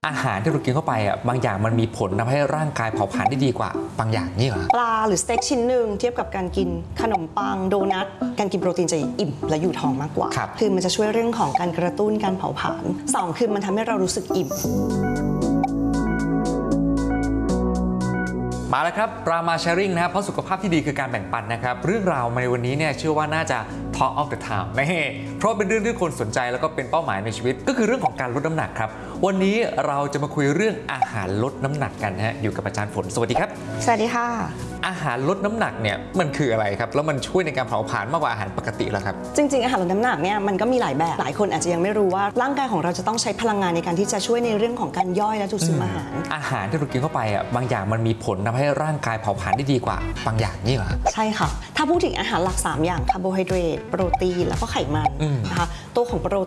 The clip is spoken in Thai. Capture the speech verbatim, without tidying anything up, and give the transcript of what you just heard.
อาหารที่เรากินเข้าไปอ่ะบางอย่างมันมีผลทำให้ร่างกายเผาผลาญได้ดีกว่าบางอย่างนี่เหรอปลาหรือสเต็กชิ้นหนึ่งเทียบกับการกินขนมปังโดนัทการกินโปรตีนจะอิ่มและอยู่ท้องมากกว่าคือมันจะช่วยเรื่องของการกระตุ้นการเผาผลาญสองคือมันทำให้เรารู้สึกอิ่มมาแล้วครับรามาแชร์ริ่งนะครับเพราะสุขภาพที่ดีคือการแบ่งปันนะครับเรื่องราวในวันนี้เนี่ยเชื่อว่าน่าจะ Talk of the Town นะเพราะเป็นเรื่องที่คนสนใจแล้วก็เป็นเป้าหมายในชีวิตก็คือเรื่องของการลดน้ำหนักครับวันนี้เราจะมาคุยเรื่องอาหารลดน้ำหนักกันฮะอยู่กับอาจารย์ฝนสวัสดีครับสวัสดีค่ะอาหารลดน้ำหนักเนี่ยมันคืออะไรครับแล้วมันช่วยในการเผาผลาญมากกว่าอาหารปกติแล้วครับจริงๆอาหารลดน้ำหนักเนี่ยมันก็มีหลายแบบหลายคนอาจจะยังไม่รู้ว่าร่างกายของเราจะต้องใช้พลังงานในการที่จะช่วยในเรื่องของการย่อยและดูดซึมอาหารอาหารที่เรากินเข้าไปอ่ะบางอย่างมันมีผลทำให้ร่างกายเผาผลาญได้ดีกว่าบางอย่างนี่เหรอใช่ค่ะถ้าพูดถึงอาหารหลักสามอย่างคาร์โบไฮเดรตโปรตีนแล้วก็ไขมันนะคะตัวของโปร